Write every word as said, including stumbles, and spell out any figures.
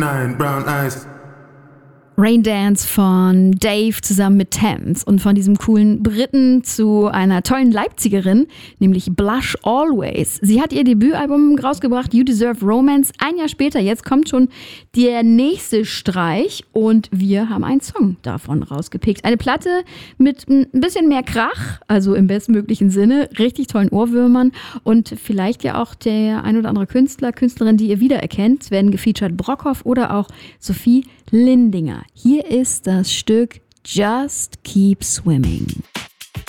Nine brown eyes. Rain Dance von Dave zusammen mit Thames und von diesem coolen Briten zu einer tollen Leipzigerin, nämlich Blush Always. Sie hat ihr Debütalbum rausgebracht, You Deserve Romance. Ein Jahr später, jetzt kommt schon der nächste Streich und wir haben einen Song davon rausgepickt. Eine Platte mit ein bisschen mehr Krach, also im bestmöglichen Sinne, richtig tollen Ohrwürmern und vielleicht ja auch der ein oder andere Künstler, Künstlerin, die ihr wiedererkennt. Es werden gefeatured Brockhoff oder auch Sophie Lindinger. Hier ist das Stück Just Keep Swimming.